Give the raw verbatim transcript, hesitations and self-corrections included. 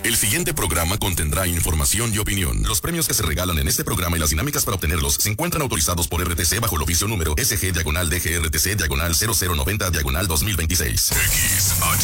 El siguiente programa contendrá información y opinión. Los premios que se regalan en este programa y las dinámicas para obtenerlos se encuentran autorizados por R T C bajo el oficio número S G diagonal D G R T C diagonal cero cero noventa diagonal dos mil veintiséis. X H